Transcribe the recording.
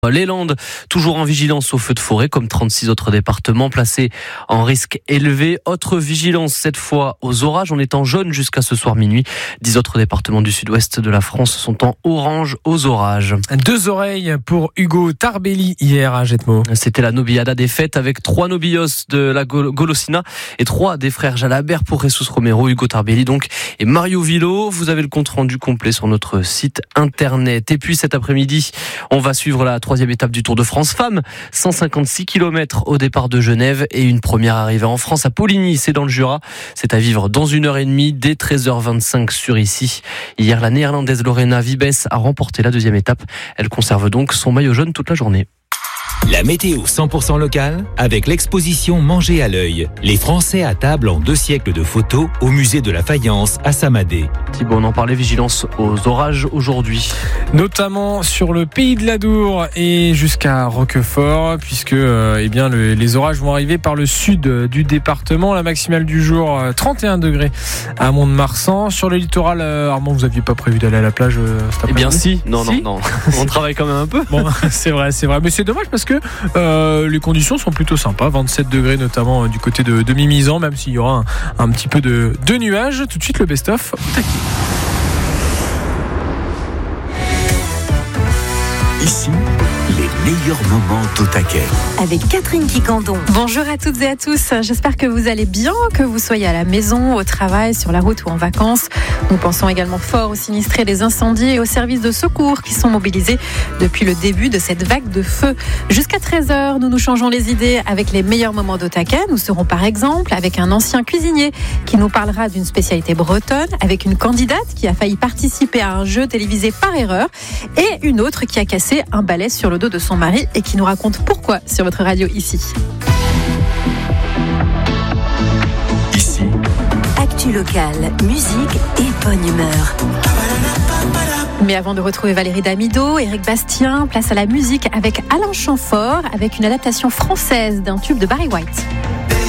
Les Landes, toujours en vigilance au feu de forêt, comme 36 autres départements placés en risque élevé. Autre vigilance cette fois aux orages. On est en jaune jusqu'à ce soir minuit. 10 autres départements du sud-ouest de la France sont en orange aux orages. 2 oreilles pour Hugo Tarbelli hier à Jetmo. C'était la Nobiada des fêtes avec 3 nobillos de la Golosina et 3 des frères Jalabert pour Jesus Romero, Hugo Tarbelli donc et Mario Villo. Vous avez le compte rendu complet sur notre site internet. Et puis cet après-midi, on va suivre la 3e étape du Tour de France Femmes, 156 km au départ de Genève et une première arrivée en France à Poligny, c'est dans le Jura. C'est à vivre dans 1h30 dès 13h25 sur ici. Hier, la néerlandaise Lorena Wiebes a remporté la 2e étape. Elle conserve donc son maillot jaune toute la journée. La météo 100% locale avec l'exposition Manger à l'œil. Les Français à table en 2 siècles de photos au musée de la faïence à Samadé. Thibaut, on en parlait, vigilance aux orages aujourd'hui. Notamment sur le pays de l'Adour et jusqu'à Roquefort, puisque les orages vont arriver par le sud du département. La maximale du jour, 31 degrés à Mont-de-Marsan. Sur le littoral, Armand, vous n'aviez pas prévu d'aller à la plage cet après-midi ? Eh bien si, non. On travaille quand même un peu. Bon, c'est vrai. Mais c'est dommage parce que les conditions sont plutôt sympas. 27 degrés notamment du côté de Mimizan, même s'il y aura un petit peu de nuages. Tout de suite, le best-of. Ici, les meilleurs moments d'Au Taquet. Avec Catherine Quicandon. Bonjour à toutes et à tous. J'espère que vous allez bien, que vous soyez à la maison, au travail, sur la route ou en vacances. Nous pensons également fort aux sinistrés des incendies et aux services de secours qui sont mobilisés depuis le début de cette vague de feu. Jusqu'à 13h, nous nous changeons les idées avec les meilleurs moments d'Au Taquet. Nous serons par exemple avec un ancien cuisinier qui nous parlera d'une spécialité bretonne, avec une candidate qui a failli participer à un jeu télévisé par erreur et une autre qui a cassé un balai sur le dos de son mari et qui nous raconte pourquoi sur votre radio ici. Ici, Actu locale, musique et bonne humeur. Mais avant de retrouver Valérie Damido, Éric Bastien, place à la musique avec Alain Chamfort, avec une adaptation française d'un tube de Barry White.